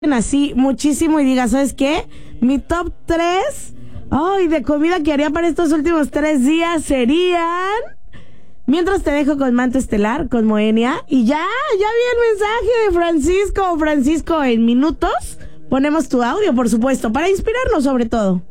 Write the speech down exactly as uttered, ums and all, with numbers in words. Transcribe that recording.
así muchísimo y diga, ¿sabes qué? Mi top tres ay, de comida que haría para estos últimos tres días serían... Mientras te dejo con Manto Estelar, con Moenia. Y ya, ya vi el mensaje de Francisco. Francisco, en minutos ponemos tu audio, por supuesto, para inspirarnos sobre todo.